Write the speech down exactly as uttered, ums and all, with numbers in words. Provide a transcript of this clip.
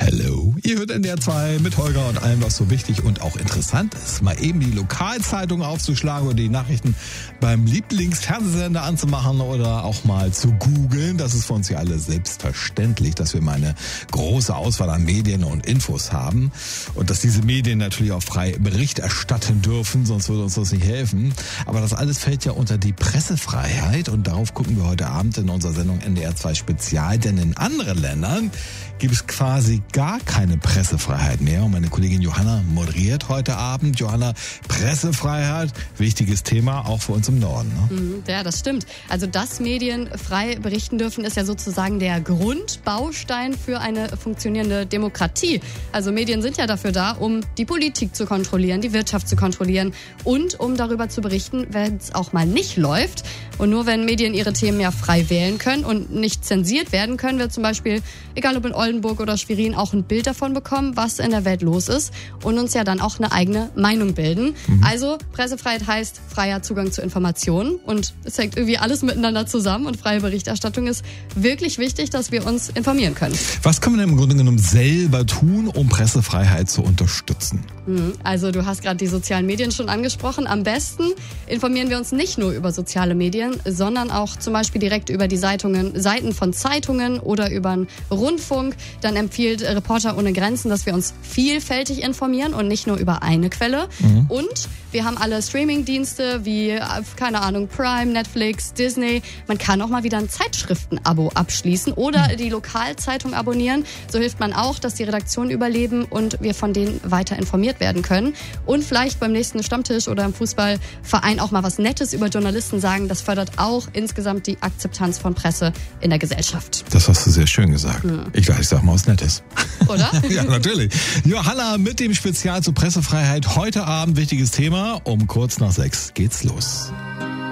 Hallo, ihr hört N D R zwei mit Holger und allem, was so wichtig und auch interessant ist. Mal eben die Lokalzeitung aufzuschlagen oder die Nachrichten beim Lieblingsfernsehsender anzumachen oder auch mal zu googeln. Das ist für uns ja alle selbstverständlich, dass wir mal eine große Auswahl an Medien und Infos haben und dass diese Medien natürlich auch frei Bericht erstatten dürfen, sonst würde uns das nicht helfen. Aber das alles fällt ja unter die Pressefreiheit und darauf gucken wir heute Abend in unserer Sendung N D R zwei Spezial, denn in anderen Ländern gibt es quasi gar keine Pressefreiheit mehr. Und meine Kollegin Johanna moderiert heute Abend. Johanna, Pressefreiheit, wichtiges Thema, auch für uns im Norden. Ne? Ja, das stimmt. Also, dass Medien frei berichten dürfen, ist ja sozusagen der Grundbaustein für eine funktionierende Demokratie. Also Medien sind ja dafür da, um die Politik zu kontrollieren, die Wirtschaft zu kontrollieren und um darüber zu berichten, wenn es auch mal nicht läuft. Und nur wenn Medien ihre Themen ja frei wählen können und nicht zensiert werden, können wir zum Beispiel, egal ob in Oldenburg oder Schwerin, auch ein Bild davon bekommen, was in der Welt los ist und uns ja dann auch eine eigene Meinung bilden. Mhm. Also Pressefreiheit heißt freier Zugang zu Informationen und es hängt irgendwie alles miteinander zusammen und freie Berichterstattung ist wirklich wichtig, dass wir uns informieren können. Was können wir denn im Grunde genommen selber tun, um Pressefreiheit zu unterstützen? Also du hast gerade die sozialen Medien schon angesprochen. Am besten informieren wir uns nicht nur über soziale Medien, sondern auch zum Beispiel direkt über die Seitungen, Seiten von Zeitungen oder über einen Rundfunk. Dann empfiehlt Reporter ohne Grenzen, dass wir uns vielfältig informieren und nicht nur über eine Quelle. Mhm. Und wir haben alle Streaming-Dienste wie, keine Ahnung, Prime, Netflix, Disney. Man kann auch mal wieder ein Zeitschriften-Abo abschließen oder mhm. die Lokalzeitung abonnieren. So hilft man auch, dass die Redaktionen überleben und wir von denen weiter informiert werden können. Und vielleicht beim nächsten Stammtisch oder im Fußballverein auch mal was Nettes über Journalisten sagen. Das fördert auch insgesamt die Akzeptanz von Presse in der Gesellschaft. Das hast du sehr schön gesagt. Ja. Ich dachte, ich sag mal was Nettes. Oder? Ja, natürlich. Johanna mit dem Spezial zur Pressefreiheit. Heute Abend wichtiges Thema. Um kurz nach sechs geht's los.